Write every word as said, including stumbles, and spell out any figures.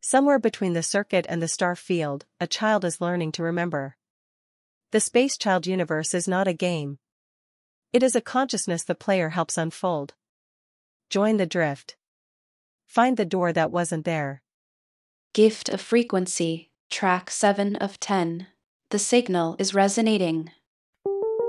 Somewhere between the circuit and the star field, a child is learning to remember. The Space Child universe is not a game. It is a consciousness the player helps unfold. Join the drift. Find the door that wasn't there. Gift of frequency, track seven of ten. The signal is resonating.